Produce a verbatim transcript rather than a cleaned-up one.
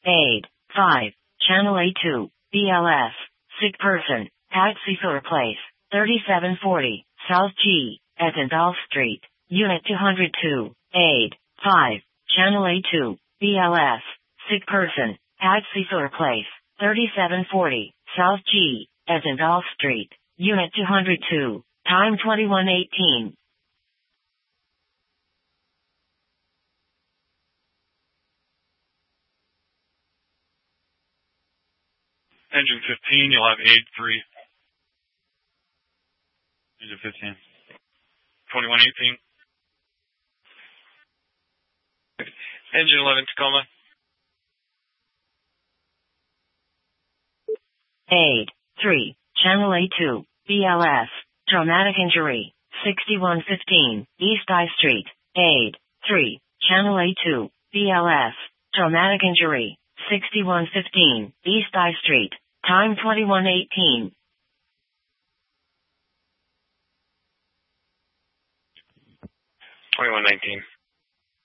Aid. five. Channel A two. B L S. Sick person. At Cecil Place. thirty-seven forty. South G. Etendolf Street. Unit two hundred two. Aid. five. Channel A two. B L S. Sick person. At Cecil Place. thirty-seven forty. South G. Etendolf Street. Unit two hundred two. Time twenty-one eighteen. Engine fifteen, you'll have aid three. Engine fifteen. twenty-one eighteen. Engine eleven, Tacoma. Aid. three. Channel A two. B L S. Traumatic injury. sixty-one fifteen. East I Street. Aid. three. Channel A two. B L S. Traumatic injury. sixty-one fifteen. East I Street. Time twenty-one eighteen. twenty-one nineteen.